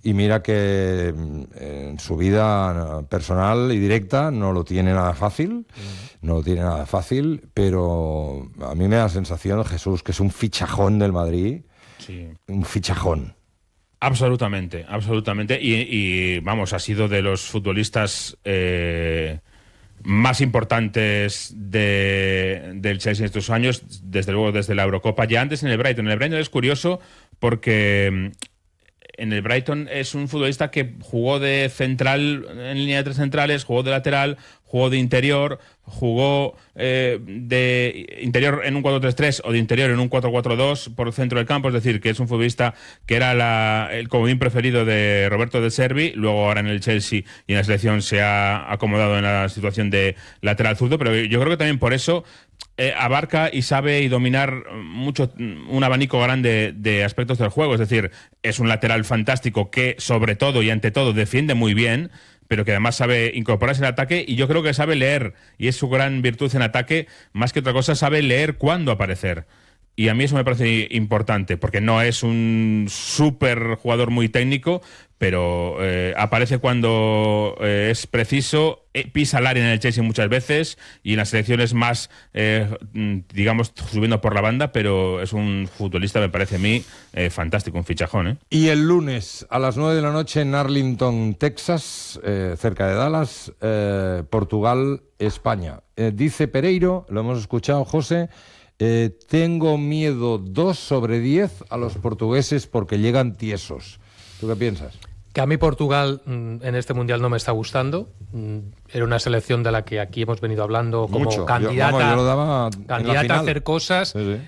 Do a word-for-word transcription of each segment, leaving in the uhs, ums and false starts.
Y mira que en su vida personal y directa no lo tiene nada fácil, no lo tiene nada fácil, pero a mí me da la sensación, Jesús, que es un fichajón del Madrid, sí. un fichajón. Absolutamente, absolutamente. Y, y vamos, ha sido de los futbolistas eh, más importantes de, del Chelsea en estos años, desde luego desde la Eurocopa, ya antes en el Brighton. En el Brighton es curioso porque en el Brighton es un futbolista que jugó de central en línea de tres centrales, jugó de lateral, jugó de interior, jugó eh, de interior en un cuatro tres tres o de interior en un cuatro cuatro dos por el centro del campo, es decir, que es un futbolista que era la, el comodín preferido de Roberto De Zerbi, luego ahora en el Chelsea y en la selección se ha acomodado en la situación de lateral zurdo, pero yo creo que también por eso eh, abarca y sabe y dominar mucho un abanico grande de aspectos del juego, es decir, es un lateral fantástico que sobre todo y ante todo defiende muy bien, pero que además sabe incorporarse al ataque, y yo creo que sabe leer, y es su gran virtud en ataque, más que otra cosa, sabe leer cuándo aparecer. Y a mí eso me parece importante, porque no es un súper jugador muy técnico, pero eh, aparece cuando eh, es preciso, eh, pisa el área en el Chelsea muchas veces, y en las selecciones más, eh, digamos, subiendo por la banda, pero es un futbolista, me parece a mí, eh, fantástico, un fichajón. ¿eh? Y el lunes a las nueve de la noche en Arlington, Texas, eh, cerca de Dallas, eh, Portugal, España. Eh, dice Pereiro, lo hemos escuchado, José, Eh, tengo miedo dos sobre diez a los portugueses porque llegan tiesos. ¿Tú qué piensas? Que a mí Portugal mm, en este Mundial no me está gustando. Mm, era una selección de la que aquí hemos venido hablando como Mucho. candidata, yo, vamos, yo lo daba candidata a hacer cosas. Sí, sí.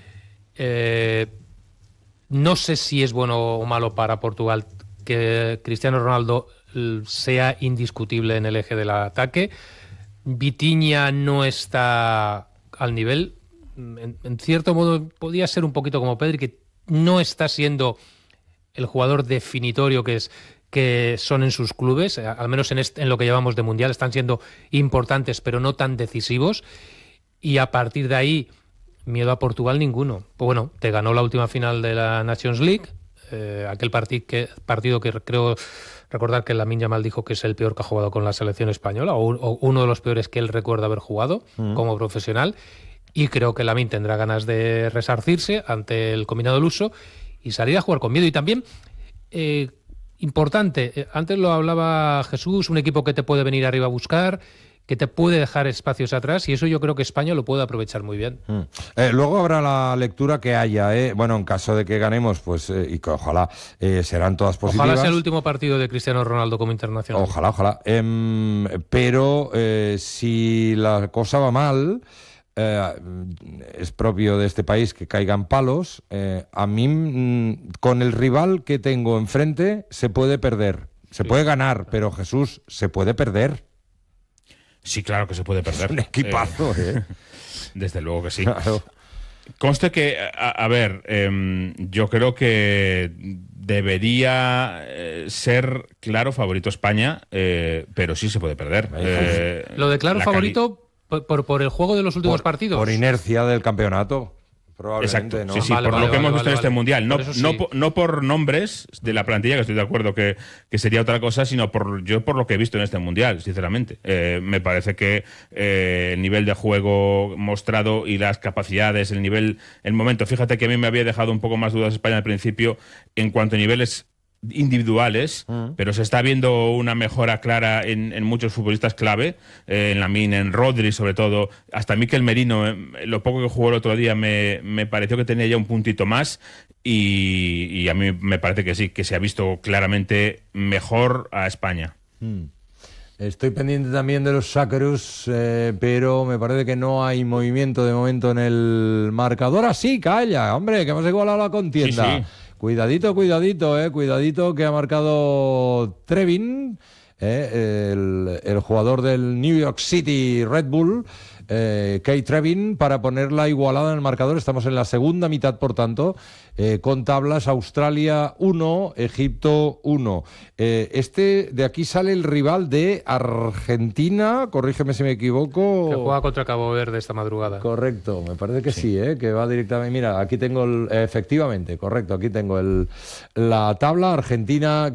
Eh, no sé si es bueno o malo para Portugal que Cristiano Ronaldo sea indiscutible en el eje del ataque. Vitinha no está al nivel. En, en cierto modo podría ser un poquito como Pedri, que no está siendo el jugador definitorio que es que son en sus clubes, al menos en, este, en lo que llevamos de Mundial. Están siendo importantes pero no tan decisivos, y a partir de ahí miedo a Portugal ninguno. Pues bueno, te ganó la última final de la Nations League, eh, aquel partid que, partido que creo recordar que Lamine Yamal dijo que es el peor que ha jugado con la selección española, o, o uno de los peores que él recuerda haber jugado mm. como profesional. Y creo que Lamine tendrá ganas de resarcirse ante el combinado luso y salir a jugar con miedo. Y también, eh, importante, eh, antes lo hablaba Jesús, un equipo que te puede venir arriba a buscar, que te puede dejar espacios atrás, y eso yo creo que España lo puede aprovechar muy bien. Mm. Eh, luego habrá la lectura que haya, ¿eh? Bueno, en caso de que ganemos, pues, eh, y que ojalá eh, serán todas positivas. Ojalá sea el último partido de Cristiano Ronaldo como internacional. Ojalá, ojalá. Eh, pero eh, si la cosa va mal... Eh, es propio de este país que caigan palos. Eh, a mí, mm, con el rival que tengo enfrente, se puede perder. Se sí. puede ganar, pero Jesús, se puede perder. Sí, claro que se puede perder. Es un equipazo, ¿eh? ¿eh? Desde luego que sí. Claro. Conste que, a, a ver, eh, yo creo que debería eh, ser claro favorito España, eh, pero sí se puede perder. Eh, Lo de claro favorito... Por, por, por el juego de los últimos por, partidos. Por inercia del campeonato. Probablemente. Exacto, ¿no? sí, sí, vale, por vale, lo que vale, hemos visto vale, en este vale. Mundial. No, sí. no, no por nombres de la plantilla, que estoy de acuerdo que, que sería otra cosa, sino por yo por lo que he visto en este Mundial, sinceramente. Eh, me parece que eh, el nivel de juego mostrado y las capacidades, el nivel, el momento. Fíjate que a mí me había dejado un poco más dudas España al principio en cuanto a niveles individuales, mm. pero se está viendo una mejora clara en, en muchos futbolistas clave, eh, en Lamine, en Rodri sobre todo, hasta Mikel Merino, eh, lo poco que jugó el otro día me, me pareció que tenía ya un puntito más, y, y a mí me parece que sí, que se ha visto claramente mejor a España. Mm. Estoy pendiente también de los Sacrus, eh, pero me parece que no hay movimiento de momento en el marcador. Así, calla, hombre, que hemos igualado la contienda. Sí, sí. Cuidadito, cuidadito, eh, cuidadito que ha marcado Trevin, eh, el, el jugador del New York City Red Bull, eh, Kay Trevin, para ponerla igualada en el marcador. Estamos en la segunda mitad, por tanto, eh, con tablas: Australia uno, Egipto uno. Eh, este, de aquí sale el rival de Argentina, corrígeme si me equivoco. Que juega contra Cabo Verde esta madrugada. Correcto, me parece que sí, sí ¿eh? que va directamente. Mira, aquí tengo, el, efectivamente, correcto, aquí tengo el, la tabla. Argentina